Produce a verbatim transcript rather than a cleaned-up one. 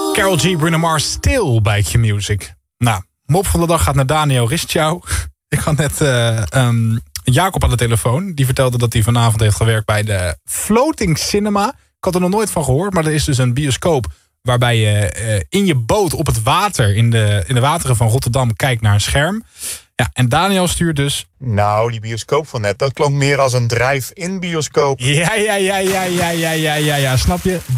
Karol G, Bruno Mars, stil bij Q-Music. Nou, mop van de dag gaat naar Daniel Ristjouw. Ik had net uh, um, Jacob aan de telefoon. Die vertelde dat hij vanavond heeft gewerkt bij de Floating Cinema. Ik had er nog nooit van gehoord, maar er is dus een bioscoop waarbij je uh, in je boot op het water, in de, in de wateren van Rotterdam, kijkt naar een scherm. Ja, en Daniel stuurt dus... Nou, die bioscoop van net, dat klonk meer als een drive-in bioscoop. Ja, ja, ja, ja, ja, ja, ja, ja, ja, snap je?